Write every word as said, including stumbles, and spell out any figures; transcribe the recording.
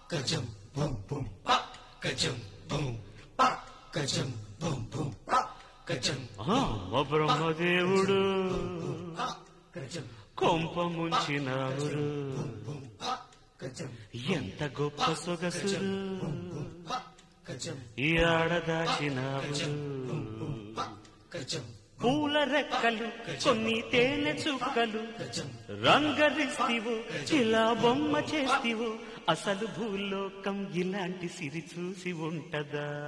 Kajam boom boom pa, kajam boom pa, kajam boom boom pa, kajam. ఆ బ్రహ్మదేవుడు Kajam కొంప ముంచినవురు boom pa, kajam ఎంత గొప్ప సొగసురు pa, kajam ఈ ఆడదాచినవురు kajam పూల రెక్కలు కొన్ని తేనె చుక్కలు kajam రంగరిస్తివో ఇలా బొమ్మ చేస్తివో అసలు భూలోకం ఇలాంటి సిరి చూసి ఉంటదా